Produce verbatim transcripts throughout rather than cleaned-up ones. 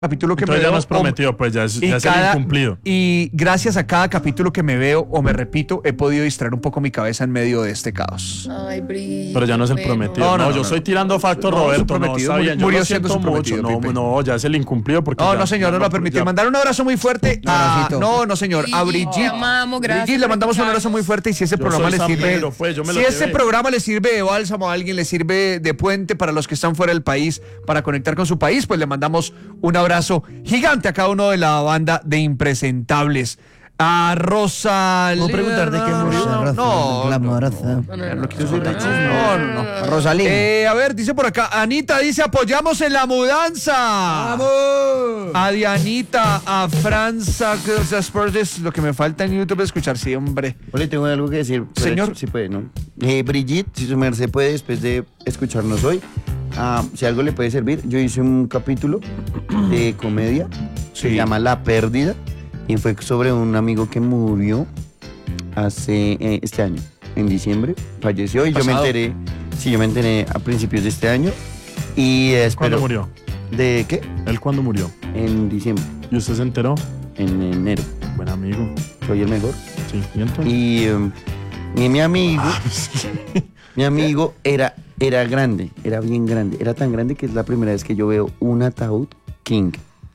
capítulo que Entonces me ya veo. no es prometido, pues ya es, ya es el cada, incumplido. Y gracias a cada capítulo que me veo o me repito, he podido distraer un poco mi cabeza en medio de este caos. Ay, Bri. Pero ya no es el bueno. prometido. No, No, no, no, no, yo no, estoy no. tirando facto, No, Roberto. su No, prometido, está bien. Yo murió lo siendo siento su mucho. prometido, No, Pipe. no, ya es el incumplido porque. No, ya- no, señor, no lo permitió. ya- Mandar un abrazo muy fuerte a. abracito. No, no, señor. A Brigitte, Brigitte. te amamos, gracias Brigitte, le por mandamos un abrazo escucharnos. muy fuerte. Y si ese Yo programa soy le San sirve. Pedro, pues, yo me si lo ese llevé. programa le sirve de bálsamo a alguien, le sirve de puente para los que están fuera del país, para conectar con su país, pues le mandamos un abrazo gigante a cada uno de la banda de impresentables. A Rosa. ¿Puedo preguntar de qué murió? No, no, La no, moraza. no, no, no, quiero Yo soy saber. de chisme. No, no, no. Rosalín. Eh, a ver, dice por acá, Anita dice, apoyamos en la mudanza. ¡Vamos! A Dianita, a Franza, que, o sea, Spurs es lo que me falta en YouTube es escuchar, sí, hombre. Ole, tengo algo que decir. pero Señor. Si puede, ¿no? Eh, Brigitte, si su merced puede, después de escucharnos hoy, ah, si algo le puede servir, yo hice un capítulo de comedia, Sí. se llama La Pérdida, y fue sobre un amigo que murió hace eh, este año, en diciembre, falleció, y yo me Pasado. enteré, sí, yo me enteré a principios de este año, y eh, espero... ¿Cuándo murió? ¿De qué? ¿Él cuándo murió? En diciembre, ¿Y usted se enteró? en enero, Buen amigo. soy el mejor. Sí, ¿y entonces? Y, um, y mi amigo, mi amigo era, era grande, era bien grande. Era tan grande que es la primera vez que yo veo un ataúd king,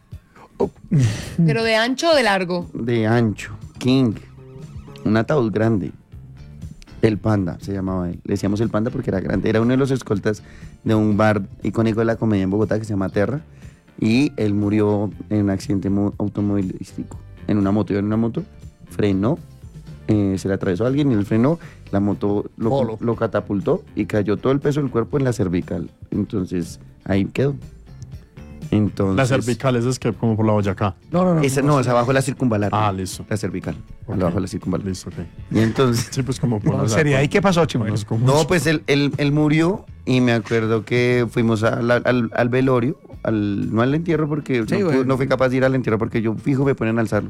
Pero de ancho o de largo. de ancho, king. Un ataúd grande. El Panda se llamaba él. Le decíamos el Panda porque era grande. Era uno de los escoltas de un bar icónico de la comedia en Bogotá que se llama Terra. Y él murió en un accidente mo- automovilístico. En una moto, iba en una moto, frenó, eh, se le atravesó a alguien y él frenó, la moto lo, Polo. lo catapultó y cayó todo el peso del cuerpo en la cervical. Entonces, ahí quedó. Entonces, La cervical, esa es que como por la Boyacá. No, no, no. Esa, no, es abajo de la circunvalar. Ah, listo. La cervical, Ok. abajo de la circunvalar. Listo, ok. Y entonces... Sí, pues como por No, la- en serio, ¿y qué pasó, Chimuelo? Conozco mucho. No, pues él, él, él murió y me acuerdo que fuimos a la- al, al velorio, al, no al entierro porque Sí, no, bueno. pude- no fui capaz de ir al entierro porque yo fijo me ponen a alzarlo.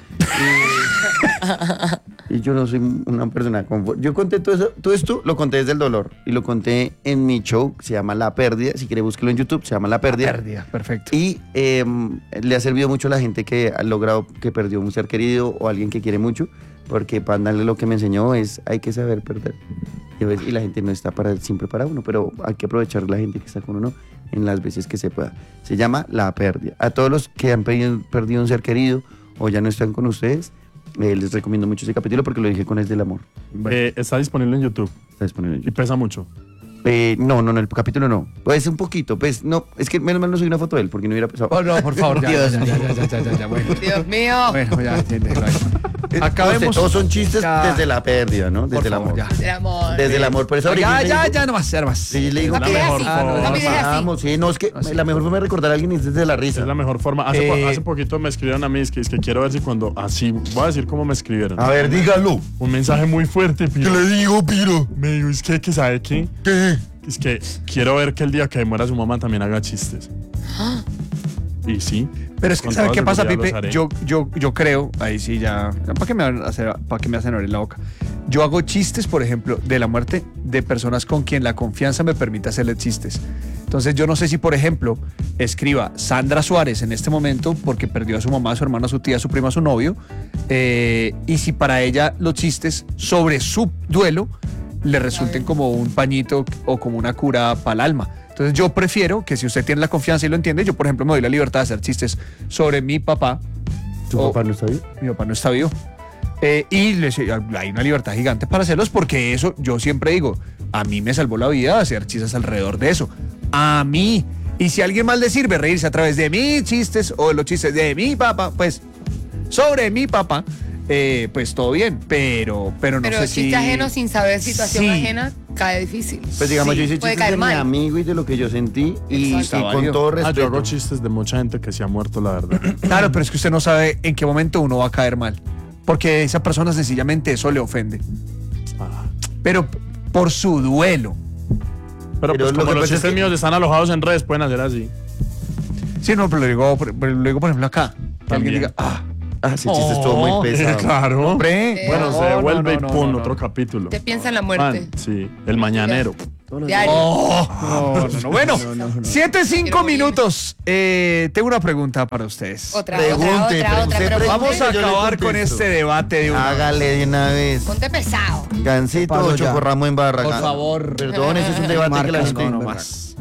Y, y yo no soy una persona confort. Yo conté todo eso, todo esto lo conté desde el dolor y lo conté en mi show, se llama La Pérdida, si quiere búsquelo en YouTube, se llama La Pérdida. Pérdida, perfecto. Y eh, le ha servido mucho a la gente que ha logrado que perdió un ser querido o alguien que quiere mucho, porque Panda lo que me enseñó es hay que saber perder. Y, a veces- y la gente no está para, siempre para uno, pero hay que aprovechar la gente que está con uno en las veces que se pueda. Se llama La Pérdida. A todos los que han perdido, perdido un ser querido o ya no están con ustedes, eh, les recomiendo mucho ese capítulo porque lo dije con Es del Amor. Eh, está disponible en YouTube Está disponible en y YouTube. pesa mucho. Eh, no, no, no, el capítulo no. Pues un poquito, pues no, es que menos mal no soy una foto de él porque no hubiera pesado. Oh, no, por favor, ya, Dios ya, ya, ya, ya, ya, ya, ya, bueno. Dios mío. Bueno, ya, déjelo ahí. Eh, Acabemos. Todos son chistes Ya. desde la pérdida, ¿no? Por Desde el favor, amor. ya. El amor. Desde el amor. Por eso Ya, ahorita ya, le digo- ya, no más, ya no más. Sí, le digo No que pides mejor así. forma. No pides así. vamos, sí, no, es que la mejor forma de recordar a alguien es desde la risa. Es la mejor forma. Hace, po- Eh, hace poquito me escribieron a mí, es que, es que quiero ver si cuando así, voy a decir cómo me escribieron. A ver, dígalo. Un mensaje muy fuerte, Piro. ¿Qué le digo, Piro? Me dijo, es que, que ¿sabe qué? ¿Qué? Es que quiero ver que el día que muera su mamá también haga chistes. Y sí. Pero es que, con ¿sabe toda qué pasa, seguridad los Pipe? haré. Yo, yo, yo creo, ahí sí ya. ¿Para qué me van a hacer, para qué me hacen abrir la boca? Yo hago chistes, por ejemplo, de la muerte de personas con quien la confianza me permite hacerle chistes. Entonces, yo no sé si, por ejemplo, escriba Sandra Suárez en este momento porque perdió a su mamá, a su hermana, a su tía, a su prima, a su novio. eh, y si para ella los chistes sobre su duelo le resulten como un pañito o como una cura para el alma. Entonces yo prefiero que si usted tiene la confianza y lo entiende, yo por ejemplo me doy la libertad de hacer chistes sobre mi papá. ¿Tu o- papá no está bien? Mi papá no está vivo. Eh, y les- hay una libertad gigante para hacerlos porque eso, yo siempre digo, a mí me salvó la vida hacer chistes alrededor de eso. A mí. Y si a alguien más le sirve reírse a través de mis chistes o de los chistes de mi papá, pues sobre mi papá, eh, pues todo bien. Pero, pero no Pero sé chiste si... ajeno sin saber situación Sí. ajena cae difícil. Pues digamos, Sí, yo hice puede chistes caer de mi mal. amigo y de lo que yo sentí y, Exacto. y con todo Ah, yo respeto. hago chistes de mucha gente que se ha muerto, la verdad. Claro, pero es que usted no sabe en qué momento uno va a caer mal. Porque esa persona sencillamente eso le ofende. Ah. Pero p- por su duelo. Pero, Pero pues lo como que los pasa es chistes que- míos están alojados en redes, pueden hacer así. Sí, no, pero lo digo, por- pero lo digo por ejemplo acá. Que alguien También. diga, ah, Ah, ese chiste estuvo Oh, muy pesado. Claro. hombre. Eh, Bueno, no, se devuelve no, y no, pum, no, no. otro capítulo. Te piensa en la muerte. Man, sí, el mañanero. Todos los Diario. Oh, no, no, no. Bueno, No, no, no. siete, cinco Quiero morir. minutos. Eh, tengo una pregunta para ustedes. Otra, Pregunte, otra, otra, pregunte, otra. Pero pregunte. Vamos a Yo le acabar con contesto. este debate de una vez. Hágale de una vez. ponte pesado. Gancito Paso o ya. Chocorramo en barra. Por Gan- favor. Perdón, ese es un debate que la Marcas, gente... No, no más.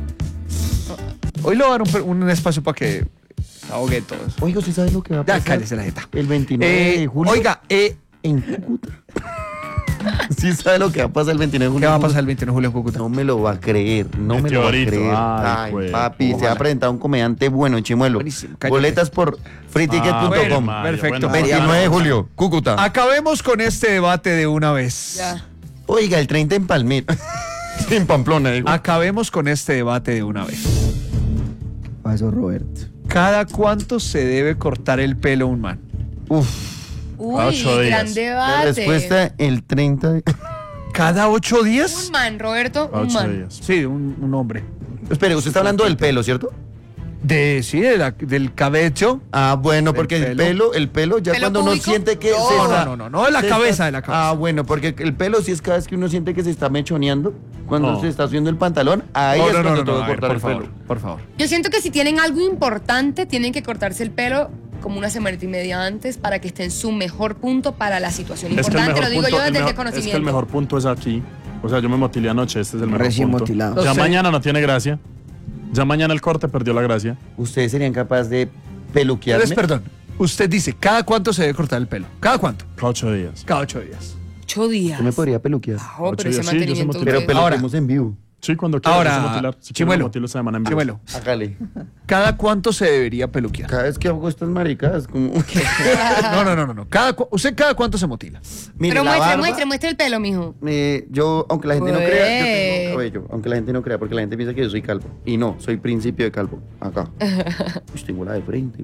Hoy le voy a dar un, per- un espacio para que ahogue todo eso. Oiga, ¿usted sabe lo que va a Ya, pasar? cállese la jeta. El veintinueve Eh, de julio oiga, eh, en Cúcuta. ¿Sí sabe lo que va a pasar el veintinueve de julio? ¿qué va a en Cúcuta? pasar el veintiuno de julio en Cúcuta? No me lo va a creer, no me lo va a Meteorito, creer. ay, Ay, pues, papi, se va ojalá. a presentar un comediante bueno, Chimuelo. Buenísimo, cállate. Boletas por freeticket punto com. Ah, bueno, Mario, perfecto. bueno, veintinueve de julio, Cúcuta. Acabemos con este debate de una vez. Ya. Oiga, el treinta en Palmira. En Pamplona, digo. Acabemos con este debate de una vez. Paso, Roberto. ¿Cada cuánto se debe cortar el pelo a un man? Uf, Uy, ocho días. gran debate. la respuesta, el treinta de... ¿Cada ocho días? Un man, Roberto, un Ocho man. días. Sí, un, un hombre. Espere, usted está hablando del pelo, ¿cierto? De, sí, de la- del cabello. Ah, bueno, ¿Del porque el pelo? pelo, el pelo ya ¿Pelo cuando uno púbico? siente que No, se no, está- no, no, no, de la se cabeza, está- de la cabeza. Ah, bueno, porque el pelo sí es cada vez que uno siente que se está mechoneando, cuando No. se está subiendo el pantalón, ahí No, es no, no, cuando no, tengo no, que a ver, cortar por el favor, pelo. por favor. Yo siento que si tienen algo importante, tienen que cortarse el pelo como una semana y media antes para que esté en su mejor punto para la situación Es que el importante. mejor Lo digo punto- yo el desde el mejor- conocimiento. Es que el mejor punto es aquí. O sea, yo me motilé anoche, este es el mejor Recién punto. motilado. Ya No sé. mañana no tiene gracia. Ya mañana el corte perdió la gracia. ¿Ustedes serían capaces de peluquearme? Entonces, perdón. Usted dice, ¿cada cuánto se debe cortar el pelo? ¿Cada cuánto? Cada ocho días. Cada ocho días. Ocho días. Yo me podría peluquear. Oh, Ocho pero ese días, sí, yo se mantenimiento. motilé. Pero que- peluquemos en vivo. Sí, cuando quiera. Ahora, yo sé motilar. Si quiero, Chimuelo, me motilo esta semana en vivo. Chimuelo, Hágale. ¿cada cuánto se debería peluquear? Cada vez que hago estas maricas, como... No, no, no, no. no. Cada, cu- ¿Usted cada cuánto se motila? Mire, Pero la muestre, barba, muestre, muestre el pelo, mijo. eh, yo, aunque la gente no Pues. crea, yo tengo cabello. Aunque la gente no crea, porque la gente piensa que yo soy calvo. Y no, soy principio de calvo. Acá. Uy, tengo la de frente.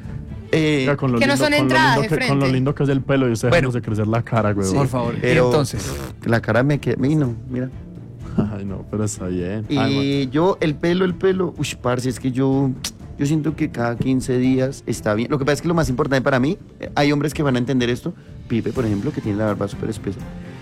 Eh, Oiga, con lo Que no lindo- son con lo entradas lindo de que- Con lo frente. lindo que es el pelo y usted Bueno. dejándose crecer la cara, güey. Por favor. pero y entonces, la cara me queda... y no, mira. Ay, no, pero está bien. Y Ay, yo, el pelo, el pelo, uy, parce, es que yo, yo siento que cada quince días está bien. Lo que pasa es que lo más importante para mí, eh, hay hombres que van a entender esto. Pipe, por ejemplo, que tiene la barba súper espesa.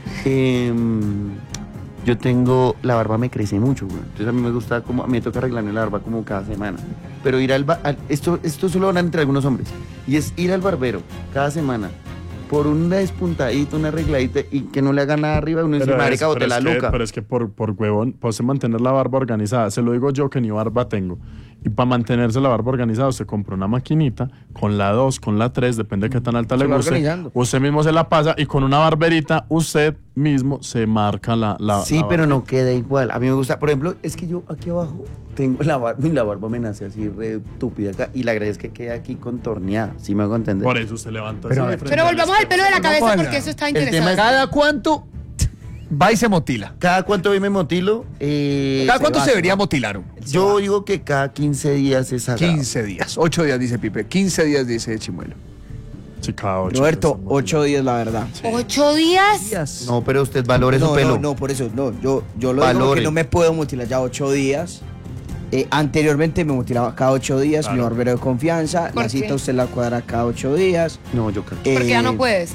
Em, yo tengo, la barba me crece mucho, güey. Entonces a mí me gusta como, a mí me toca arreglarme la barba como cada semana. Pero ir al, ba- al- esto, esto solo van entre algunos hombres. Y es ir al barbero cada semana por una despuntadita, una arregladita y que no le haga nada arriba, uno dice, Pero es, marica, bote pero la es que, luca. pero es que por, por huevón, pues mantener la barba organizada. Se lo digo yo que ni barba tengo. Y para mantenerse la barba organizada, usted compra una maquinita con la dos, con la tres, depende de qué tan alta Se le va guste. organizando. Usted mismo se la pasa y con una barberita usted mismo se marca la, la Sí, la pero barba. no queda igual. A mí me gusta, por ejemplo, es que yo aquí abajo tengo la barba y la barba me nace así re tupida acá y la gracia es que queda aquí contorneada, ¿sí me hago entender? Por eso usted levanta Pero así a de ver. frente Pero al volvamos al espejo. pelo de la cabeza Hola. porque eso está El tema interesante. es- ¿cada cuánto va y se motila? ¿Cada cuánto hoy me motilo? Eh, ¿Cada cuánto va, se se debería va. motilar? uno? yo digo que cada quince días es sagrado. quince días. ocho días dice Pipe. quince días dice Chimuelo. Sí, cada ocho Roberto, días, ocho días, la verdad. ¿Ocho días? No, pero usted valore no, su pelo. no, no, por eso, no. Yo, yo lo digo Valore. porque no me puedo mutilar ya ocho días. Eh, anteriormente me mutilaba cada ocho días, Claro. mi barbero de confianza. ¿Por La cita qué? usted la cuadra cada ocho días. No, yo creo. Porque ya no Eh, puedes.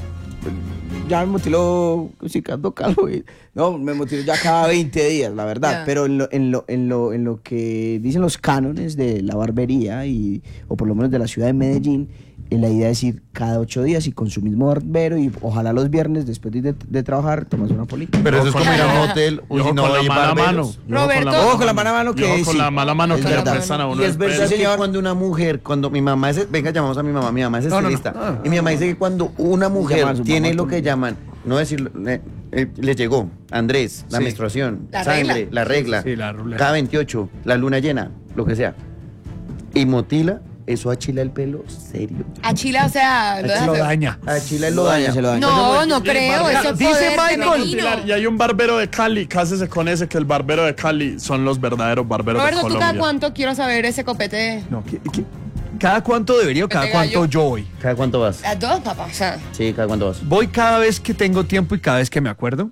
Ya me mutiló Cicando Calvo. y- No, me mutiló ya cada veinte días, la verdad. Ya. Pero en lo, en, lo, en, lo, en lo que dicen los cánones de la barbería, y, o por lo menos de la ciudad de Medellín, eh, la idea es ir cada ocho días y con su mismo barbero y ojalá los viernes después de, de trabajar tomas una polita. Pero eso es Ojo como con ir a la- un hotel. Y Uy, ojo no, con la hay mala barberos. mano. Y ojo con Roberto. la- Ojo con la mala mano y que ojo con sí, la mala mano es que le verdad. prestan a uno Y el es verdad, pelo. Es que señor. cuando una mujer, cuando mi mamá es, venga, llamamos a mi mamá, mi mamá es No, no, no. estilista, Ah. y mi mamá dice que cuando una mujer Llama a su tiene mamá lo que también. llaman, no decirlo, le, eh, le llegó, Andrés, la Sí. menstruación, La sangre, regla. la regla, Sí, la regla. cada veintiocho, la luna llena, lo que sea, y motila, eso achila el pelo serio. A Chile, o sea, lo deja Lo feo. daña. Achila el Lo lo daña, daña. se lo daña. No, no creo. Eso es Dice poder Michael. femenino. Y hay un barbero de Cali, cásese con ese, que el barbero de Cali son los verdaderos barberos Roberto, de ¿tú Colombia. cada cuánto quiero saber ese copete? No, ¿qué- qué? ¿Cada cuánto debería o cada Pepe cuánto gallo. yo voy? ¿Cada cuánto vas? Las dos, papá. O sea, Sí, cada cuánto vas. Voy cada vez que tengo tiempo y cada vez que me acuerdo.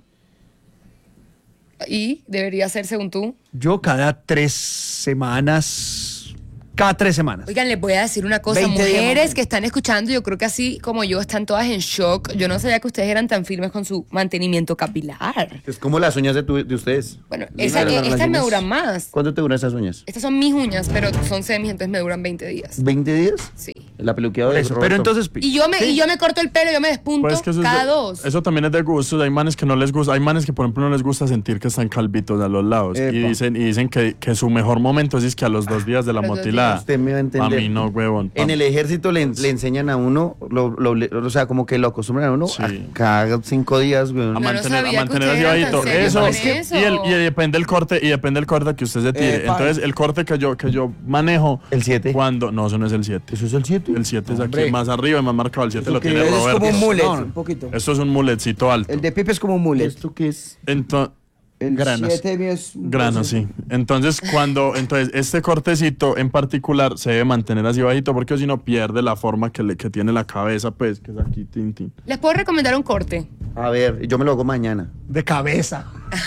y debería ser según tú. Yo cada tres semanas, cada tres semanas. Oigan, les voy a decir una cosa, veinte días mujeres más. que están escuchando, yo creo que así como yo están todas en shock. Yo no sabía que ustedes eran tan firmes con su mantenimiento capilar. Es como las uñas de, tu- de ustedes. Bueno, Sí, esa, pero las estas me relaciones- duran más. ¿Cuánto te duran esas uñas? Estas son mis uñas, pero son semis, entonces me duran veinte días. ¿veinte días? Sí. La peluqueada de Eso, Roberto. pero entonces, Y yo me, y yo me corto el pelo, yo me despunto Pues que eso, es cada de- dos. eso también es de gustos. Hay manes que no les gusta. Hay manes que, por ejemplo, no les gusta sentir que están calvitos a los lados. Epa. Y dicen, y dicen que, que su mejor momento es que a los dos días de la los dos motilada. Usted me va a entender. A mí no, huevón. En el ejército le, le enseñan a uno, lo, lo- le- o sea, como que lo acostumbran a uno Sí. a cada cinco días, güey. A no mantener, sabía a que mantener ustedes así eran tan bajito. serios Eso, con es que- eso. y, el, y depende del corte, y depende del corte que usted se tire. Eh, pa- Entonces, el corte que yo, que yo manejo. ¿El siete? Cuando. No, eso no es el siete. ¿Eso es el siete? El siete es aquí Hombre. más arriba y más marcado. El siete lo qué tiene es? Es Roberto. como un mullet, No, no. un poquito. Esto es un muletcito alto. El de Pipe es como un mullet. ¿Esto qué es? Entonces. El Granos. siete mío es un Grano, proceso. sí. Entonces, cuando, entonces, este cortecito en particular se debe mantener así bajito porque si no pierde la forma que, le, que tiene la cabeza, pues, que es aquí, tin, tin. Les puedo recomendar un corte. A ver, yo me lo hago mañana. de cabeza.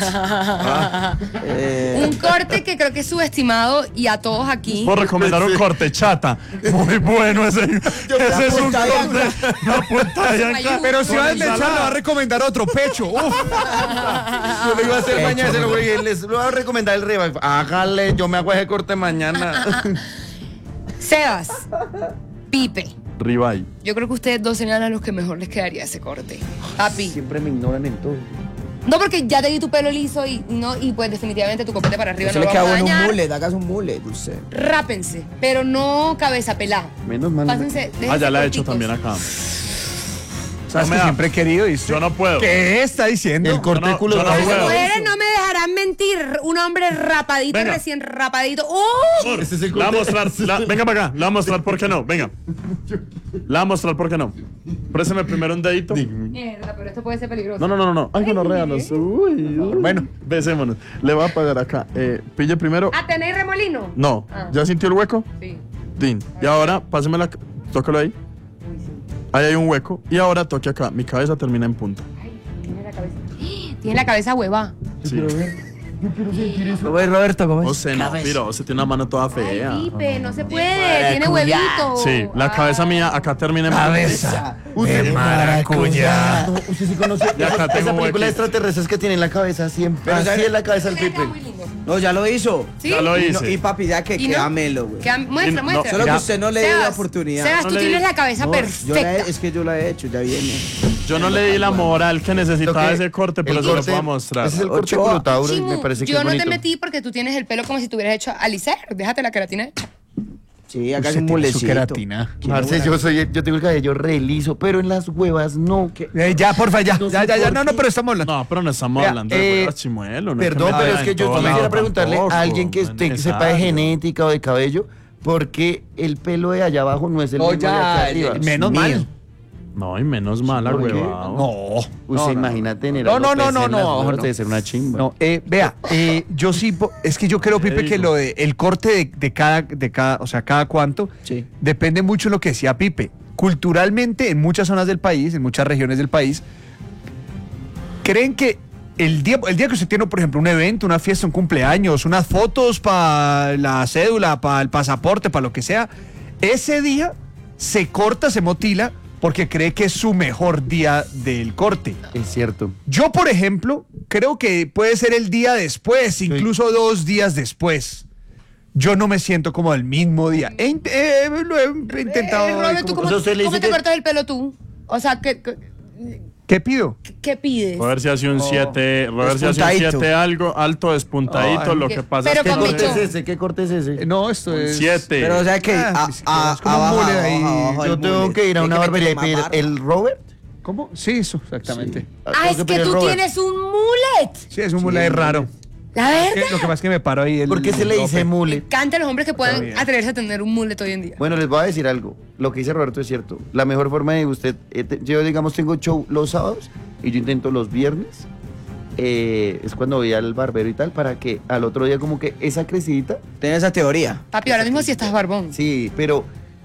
Eh, Un corte que creo que es subestimado y a todos aquí. Puedo recomendar un corte chata. Muy bueno ese. Ese es un punta de corte. La punta de anca. Pero si con va a desmechar, le va a ensalada. recomendar otro pecho. Uf. Yo lo iba a hacer mañana, se lo voy a- les voy a recomendar el reba. Hágale, yo me hago ese corte mañana. Sebas, Pipe. Ribeye. Yo creo que ustedes dos serían a los que mejor les quedaría ese corte. Papi. Siempre me ignoran en todo. No, porque ya te di tu pelo liso y no y pues definitivamente tu copete para arriba Eso no le lo queda vamos a bueno un dañar. mullet, hagas un mullet, usted. Rápense, pero no cabeza pelada. Menos mal. Pásense. Ah, déjense ya la he hecho corticos. también acá. ¿Sabes No me que da. siempre he querido? ¿viste? Yo no puedo. ¿Qué está diciendo? El corte Yo no- de culo yo no de Las puedo. mujeres no me dejarán mentir. Un hombre rapadito, Venga. recién rapadito. ¡Uh! Amor, Ese es el la voy a corte. mostrar. la- venga para acá. La voy a mostrar por qué no. Venga. La voy a mostrar por qué no. Préstame primero un dedito. Mierda, pero esto puede ser peligroso. No, no, no, no, no. Ay, bueno, réanos. Uy, uy. Bueno, besémonos. Le voy a pagar acá. Eh, pille primero. ¿Ah, tenéis remolino? No. Ah. ¿Ya sintió el hueco? Sí. Din. Y ahora, páseme la. Tócalo ahí. Ahí hay un hueco. Y ahora toque acá. Mi cabeza termina en punta. Ay, tiene la cabeza. Tiene la cabeza hueva. Sí. ¿Cómo es, Roberto? ¿Cómo O es? sea, no, pero se tiene una mano toda fea. Ay, Pipe, no se puede. Tiene huevito. Sí, la cabeza mía acá termina en Cabeza Usted- de maracuyá. Usted sí conoce Y acá tengo esa un película de huequito. extraterrestres que tiene en la cabeza siempre. Pero Así ¿sabe? es la cabeza del Pipe. Muy lindo. No, ya lo hizo. ¿Sí? Ya lo Y, hice. no- y papi, ya que ¿Y queda no? melo, güey. Que- Muestra, Y no- muestra. Solo que Ya. usted no le dio la Sebas, oportunidad. Sebas, No tú le tienes di- la cabeza No, yo la he- perfecta. es que yo la he hecho, ya viene. Yo no le di la moral que necesitaba Lo que- ese corte, pero el se lo corte- puedo mostrar. Ese es el corte Ochoa. culo Tauro y Chimu, me parece que yo es no bonito. te metí porque tú tienes el pelo como si te hubieras hecho alicer. Déjate la queratina hecha. Sí, hagas Usted un tiene su mulecito. queratina. Parce, yo soy, yo tengo el cabello re liso, pero en las huevas no. Eh, ya, porfa, ya. No ya, sé ya, ya. por No, no, qué. pero estamos hablando. No, pero no estamos Vea, hablando de eh, huevas, chimuelo. no Perdón, me pero vaya es que en yo todo quisiera lado preguntarle tampoco, a alguien que, no es esté- que sepa de necesario. genética o de cabello, ¿por qué el pelo de allá abajo no es el No, mismo de ya, acá arriba? el- menos Mío. mal. No, y menos mala, ¿Por qué? huevado. No. Usted no, no. imagínate en el No, no, no, alopecia no, en las no, huevas no. debe ser una chimba. No, eh, vea, eh, yo sí, po- es que yo creo, Pipe, que digo? lo de el corte de, de cada, de cada, o sea, cada cuánto, Sí. depende mucho de lo que decía Pipe. Culturalmente, en muchas zonas del país, en muchas regiones del país, creen que el día, el día que usted tiene, por ejemplo, un evento, una fiesta, un cumpleaños, unas fotos para la cédula, para el pasaporte, para lo que sea, ese día se corta, se motila, porque cree que es su mejor día del corte. Es cierto. Yo, por ejemplo, creo que puede ser el día después, incluso dos días después. Yo no me siento como el mismo día. He int- eh, lo he intentado. Eh, Robert, ¿tú como- cómo, O sea, usted le cómo dice te que- cortas el pelo tú? O sea, ¿qué, qué, ¿Qué pido? qué pides? Robert se hace un siete, Robert se hace un Despuntadito. siete algo, alto despuntadito, Ay, lo ¿qué? que pasa Pero es que ¿Qué con corte mecho. es ese? ¿Qué corte es ese? Eh, No, esto Un es. siete. Pero, o sea que Ah, a- ni siquiera, a- es como un abajo, mullet abajo, ahí. abajo del Yo tengo mullet. que ir a Hay una que barbería y meterle pedir más barba. el Robert. ¿Cómo? Sí, eso, exactamente. Ah, Tengo es que pedir el tú Robert. tienes un mullet. Sí, es un mullet raro. La Es verdad. que Lo que pasa es que me paro ahí. El, ¿Por qué se le el dice tope. Me mullet? encantan los hombres que Está puedan bien. atreverse a tener un mullet hoy en día. Bueno, les voy a decir algo. Lo que dice Roberto es cierto. La mejor forma de usted, eh, te- yo digamos tengo show los sábados y yo intento los viernes. eh, es cuando voy al barbero y tal, para que al otro día como que esa crecidita, Tenés esa teoría. Papi, ahora mismo sí estás barbón. sí, pero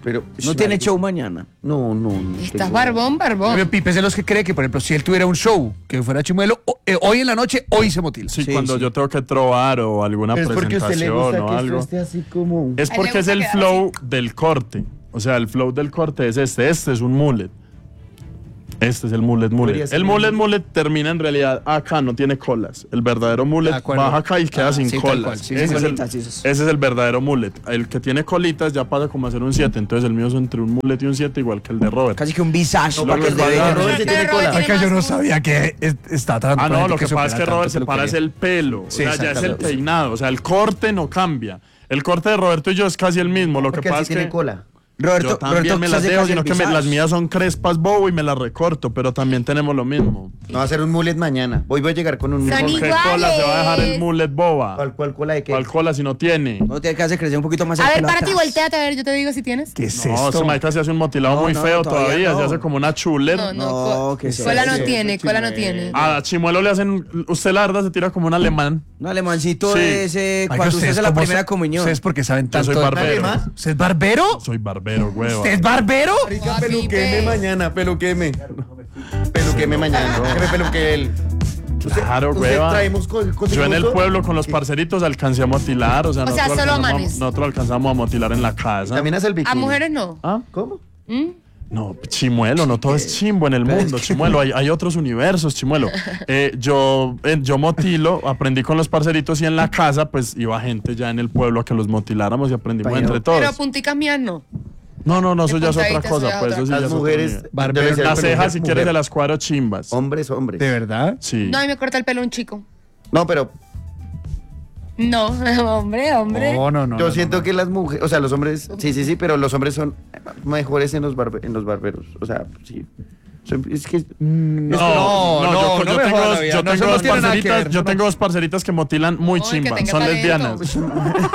Pero, No tiene show mañana. No, no. no Estás tengo- barbón, barbón. Pero Pipe es de los que cree que, por ejemplo, si él tuviera un show que fuera Chimuelo, o- eh, hoy en la noche, hoy se motila. Sí, Sí, cuando sí. yo tengo que trobar o alguna Pero es porque a usted le gusta presentación o que esto algo. esté así como... Es A él le porque es gusta el quedar flow del corte. O sea, el flow del corte es este. Este es un mullet. Este es el mullet Debería mullet. ser El un mullet mullet. mullet termina en realidad acá, no tiene colas. El verdadero De mullet acuerdo. baja acá y queda Ah, sin sí, tal colas. cual, sí, ese, sin es el, colitas, sí, sí. ese es el verdadero mullet. El que tiene colitas ya pasa como a ser un siete. Entonces el mío es entre un mullet y un siete, igual que el de Robert. Casi que un visage. No, para porque que el se de vea. Robert sí Pero tiene Robert cola. tiene Oiga, yo no más- sabía que es- está tan. Ah, no, lo que pasa es que Robert se para es el pelo. Sí, o sea, ya es el exactamente. peinado. O sea, el corte no cambia. El corte de Roberto y yo es casi el mismo. Lo que Porque pasa así es que tiene cola. Roberto, yo también Roberto me se las hace dejo, casi sino el que me- visage. las mías son crespas bobo y me las recorto, pero también tenemos lo mismo. No va a ser un mullet mañana. Hoy voy a llegar con un... Son ¿Con qué iguales. cola se va a dejar el mullet boba? ¿Cuál, cuál cola de qué? ¿Cuál cola si no tiene? No tiene que hacer crecer un poquito más el A ver, pelo párate y atrás. volteate, a ver, yo te digo si tienes. ¿Qué es No, esto? ese marica se hace un motilado No, muy no, feo todavía todavía, no. se hace como una chuler. No, no, No, co- ¿qué es cola no eso? tiene, cola no tiene. A Chimuelo le hacen, usted la verdad se tira como un alemán. Un alemancito Sí. de ese, Oiga, cuando usted ¿ustedes hace la cómo primera son- comunión. ¿Ustedes porque saben Yo tanto? soy barbero. ¿Alemán? ¿Usted es barbero? Soy barbero, hueva. ¿Usted es barbero? Marica, Ah, peluqueme Pipe. mañana, peluqueme. Peluqueme mañana, que me peluque él. Usted- Claro, usted hueva. traemos co- cosas Yo en el gusto. pueblo con los parceritos alcancé a motilar, o sea, O sea, nosotros, solo alcanzamos, manes. nosotros alcanzamos a motilar en la casa. También hace el bikini. A mujeres no. ¿Ah? ¿Cómo? ¿Mm? No, Chimuelo, no todo es chimbo en el mundo, Chimuelo, hay, hay otros universos, Chimuelo. Eh, yo, eh, yo motilo, aprendí con los parceritos y en la casa, pues iba gente ya en el pueblo a que los motiláramos y aprendimos Pero- entre todos. Pero punticas mías no. No, no, no, eso ya es otra puntaditas, eso cosa, ya es pues otra eso sí ya Las es otro mujeres... nivel. Barbero, debe ser Las mujer, cejas, si quieres, mujer. de las cuadro chimbas. Hombres, hombres. ¿De verdad? Sí. No, a mí me corta el pelo un chico. No, pero No, hombre, hombre. No, no, no. yo no, siento no. que las mujeres... O sea, los hombres... Sí, sí, sí, pero los hombres son mejores en los, barbe- en los barberos. O sea, sí. Son- Es que... No, No, no, yo, no yo me tengo, joda dos, la vida. yo No, tengo eso no dos tiene nada que parceritas, ver, yo eso no- tengo dos parceritas que motilan muy No, y que chimba, tenga son talento. lesbianas.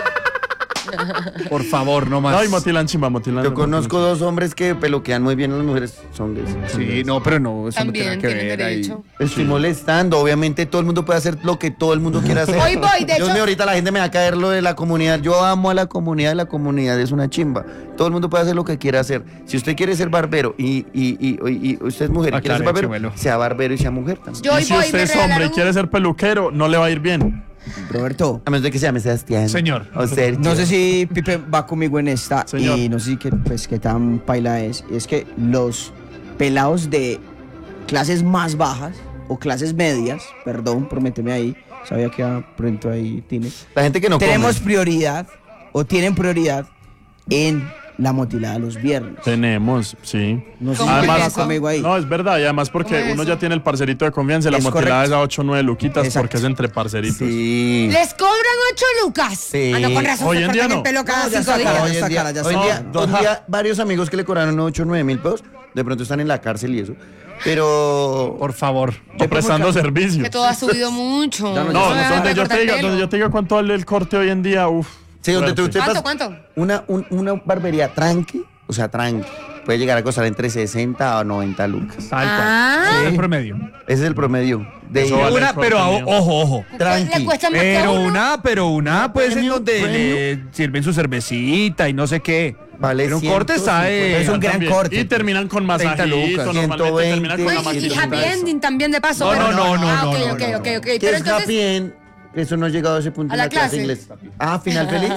Por favor, no más. No, y motilan chimba, motilan. Yo motilan conozco chimba. dos hombres que peluquean muy bien a las mujeres. Son gays. Sí, no, pero no, eso También no tiene que tienen ver ahí. derecho. Estoy molestando. Obviamente todo el mundo puede hacer lo que todo el mundo quiera hacer. Hoy voy, de Dios hecho- mío, ahorita la gente me va a caer lo de la comunidad. Yo amo a la comunidad, la comunidad es una chimba. Todo el mundo puede hacer lo que quiera hacer. Si usted quiere ser barbero y, y, y, y- y usted es mujer y quiere Aclare, ser barbero, Chimuelo. sea barbero y sea mujer también. Yo hoy Y si voy, usted me es hombre y regalaron quiere ser peluquero, no le va a ir bien. Roberto, A menos de que se llame Sebastián. Señor. O Sergio. no sé si Pipe va conmigo en esta Señor. y no sé si que, pues, qué tan paila es. Y es que los pelados de clases más bajas o clases medias, perdón, prométeme ahí, sabía que iba pronto ahí tiene. La gente que no Tenemos come. prioridad o tienen prioridad en la motilada los viernes. Tenemos, sí. No sé ¿Cómo si es va eso? conmigo ahí. No, es verdad, y además porque ¿Cómo es uno eso? ya tiene el parcerito de confianza y la Es motilada correcto. es a ocho o nueve luquitas Exacto. porque es entre parceritos. Sí. Les cobran ocho lucas. Sí. Ah, no, con razón. Hoy se en día cortan no. el pelo cada No, ya cinco está días. acabado, Hoy en está día, cara, ya hoy en está. día, No, hoy en no. día varios amigos que le cobraron ocho o nueve mil pesos, de pronto están en la cárcel y eso. Pero Por favor. O prestando servicios. Que todo ha subido mucho. Ya no, No, me no, dejan donde de yo cortar te el diga, pelo. donde yo te diga cuánto vale el corte hoy en día, uff. sí, donde tú te ¿Cuánto, pas- cuánto? Una, un- una barbería tranqui, o sea, tranqui, puede llegar a costar entre sesenta a noventa lucas. Tal cual. Ah. Sí, es el promedio. Ese es el promedio. De Eso vale. Una, el pero corte a- mío. ojo, ojo. tranqui. Le cuesta más que a Pero uno. una, pero una, pues en Premium, donde premium. le sirven su cervecita y no sé qué. Vale Pero un corte está ciento de... Es un gran También. corte. Y terminan con treinta masajito, lucas. normalmente terminan con la Uy, y, y maquinita. happy ending también de paso. No, pero no, no, no, Ah, no, ok, no, ok, no, ok, no. ok. ¿Qué Pero es entonces, happy end? Eso no ha llegado a ese punto A en la la clase clase. inglés. Ah, final feliz.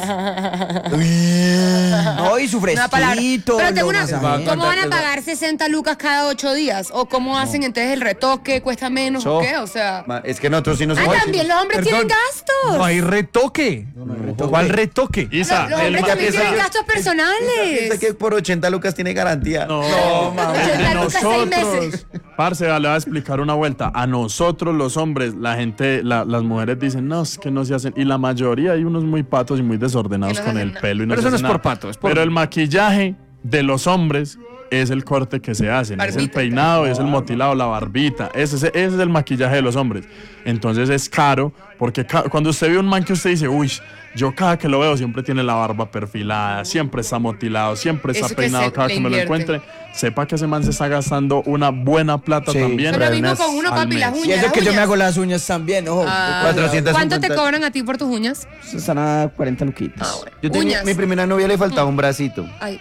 No, y su una palabra. fresquito. Pero tengo lo una. masajean. ¿Cómo van a pagar sesenta lucas cada ocho días? ¿O cómo hacen entonces el retoque? ¿Cuesta menos So- o qué? O sea. Ma- Es que nosotros sí nos Ah, también los hombres Perdón, tienen gastos. No hay retoque. ¿Cuál retoque? Isa, Los el hombres ma- también piensa tienen que- gastos Piensa personales. que por ochenta lucas tiene garantía. No, mami. el de ochenta lucas, seis nosotros. meses. Parce, le voy a explicar una vuelta. A nosotros los hombres, la gente, la- las mujeres dicen, no, es que no se hacen. Y la mayoría hay unos muy patos y muy desordenados Que no con hacen el nada. pelo. Y no Pero se eso no hacen es por nada. pato, es por- Pero el maquillaje de los hombres es el corte que se hacen. Es el Barbita. peinado, es el motilado, la barbita. Ese, es- ese es el maquillaje de los hombres. Entonces es caro porque ca- cuando usted ve un man que usted dice, uy, yo cada que lo veo siempre tiene la barba perfilada, siempre está motilado, siempre está Eso que peinado se cada le que me lo invierte. encuentre, sepa que ese man se está gastando una buena plata Sí. también. Pero lo mismo unas con uno, al papi, las mes. uñas. Y eso las que yo me uñas. hago las uñas también, ojo. Ah. cuatrocientos ¿Cuánto te cincuenta. cobran a ti por tus uñas? Están a cuarenta luquitas. Yo tenía, Uñas. mi primera novia le faltaba un bracito. Ay.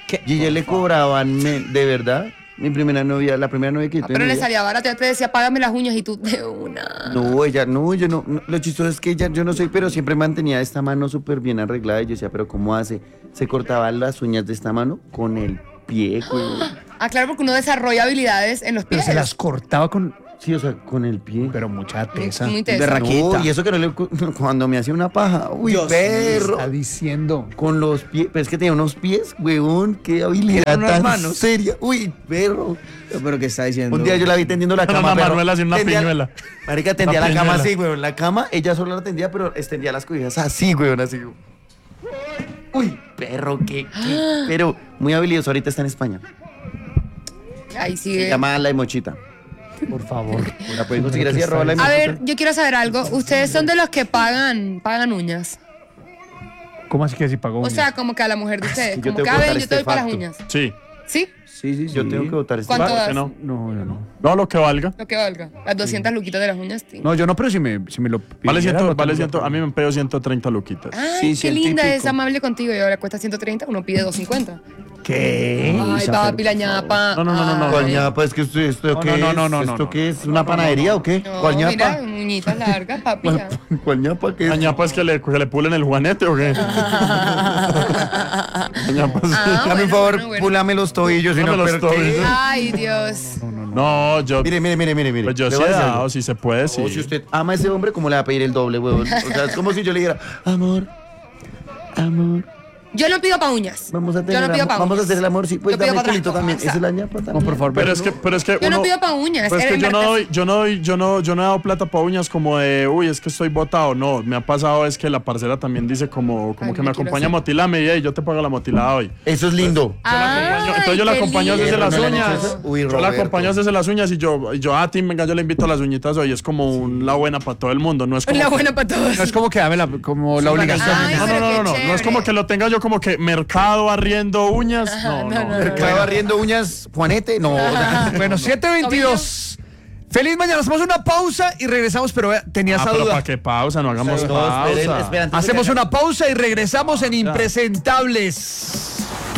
Y ella le cobraban, me- de verdad, mi primera novia, la primera novia que yo Ah, pero le tenía. salía barato, ya te decía, págame las uñas y tú de una. No, ella, no, yo no, no, lo chistoso es que ella, yo no soy, pero siempre mantenía esta mano súper bien arreglada. Y yo decía, pero ¿cómo hace? Se cortaba las uñas de esta mano con el pie, güey. Ah, claro, porque uno desarrolla habilidades en los Pero pies. se las cortaba con. Sí, o sea, con el pie. Pero mucha tesa. Muy De tesa. raqueta. No, y eso que no le, cuando me hacía una paja, uy, Dios perro. Está diciendo. Con los pies, pero es que tenía unos pies, huevón, qué habilidad Eran unas tan manos. seria. Uy, perro. Pero ¿qué está diciendo? Un día yo la vi tendiendo la Era cama. una perro. Manuela sin una Tendía- piñuela. Marica, tendía Una la cama piñuela. así, weón. La cama, ella solo la tendía, pero extendía las cobijas así, weón, así. Uy, perro, qué, qué- pero muy habilidoso. Ahorita está en España. Ahí Se sigue. llama La Emochita. Por favor. La pueden conseguir así, arroba La A Emochita. ver, yo quiero saber algo. Ustedes son de los que pagan, pagan uñas. ¿Cómo así que si pagó? O sea, como que a la mujer de ustedes. yo Como tengo que, que a ver, votar yo te este doy para las facto. uñas. Sí. ¿Sí? Sí, sí, sí. Yo tengo que votar este ¿Cuánto facto. das? que no. No, yo no. No, lo que valga. Lo que valga. Las doscientas luquitas de las uñas. sí. No, yo no, pero si me, si me lo Vale, pidiera, ciento, lo vale tengo. ciento, a mí me pedido ciento treinta luquitas. Ay, Sí, qué ciento y linda, pico. es amable contigo. Y ahora cuesta ciento treinta, uno pide doscientos cincuenta. ¿Qué? Ay, papi, la ñapa. No, no, no, no, no. Ay. ¿Cuál ñapa? Es que esto, esto No, ¿qué no, no, es? no, no, ¿Esto no, qué es? ¿Una panadería o qué? No, ¿Cuál mira, ñapa? uñitas largas, papi. ya. ¿Cuál ñapa? ¿Qué ¿La es? ñapa es que le, que le pulen el juanete o qué? La ñapa es- Ah, Dame un bueno, favor, bueno, bueno. púlame los tobillos. y Dame no, los pero ¿qué? tobillos. Ay, Dios. No, yo, Mire, mire, mire, mire, mire. pues yo Le sí voy he a decir algo. dado, si se puede, sí. O si usted ama a ese hombre, ¿cómo le va a pedir el doble, huevón? O sea, es como si yo le dijera, amor, amor, Yo no pido pa' uñas. vamos a tener Yo no el pido amor, pa' vamos a uñas. hacer el amor, sí, pues Yo pido dame pa' el culito otras también. cosas. Esa es la ñapa también. No, por favor, Pero es que, pero es que Yo uno, no pido pa' uñas. Pues es que en yo no verdad- doy, yo no doy, yo no, yo no he dado plata para uñas como de, uy, es que estoy botado. No, me ha pasado es que la parcera también dice como, como Ay, que me me quiero acompaña a hacer. motilarme y "Ey, yo te pago la motilada hoy. Eso es lindo. Ay, Entonces yo la qué acompaño a hacerse lindo. las ¿No le han uñas. hecho eso? Uy, Yo la Roberto. acompaño a hacerse las uñas y yo, y yo a ti, venga, yo le invito a las uñitas hoy. Es como un- la buena para todo el mundo. No es como La que- buena para todos. No es como que dame la, como la obligación. Ay, no, no, pero no, qué no, no, no es como chévere. que lo tenga yo como que mercado arriendo uñas. No, no, no, no, Mercado arriendo uñas, Juanete, no. Bueno, siete veintidós. Feliz mañana. Hacemos una pausa y regresamos, pero vea, tenía Ah, esa pero duda. ¿para qué pausa? No hagamos No, esperen, pausa. esperen, antes de Hacemos que- una pausa y regresamos en Impresentables.